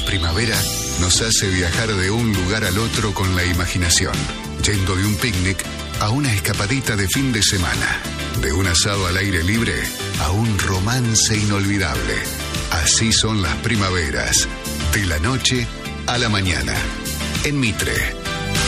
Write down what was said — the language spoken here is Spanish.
primavera nos hace viajar de un lugar al otro con la imaginación, yendo de un picnic a una escapadita de fin de semana, de un asado al aire libre a un romance inolvidable. Así son las primaveras, de la noche a la mañana, en Mitre.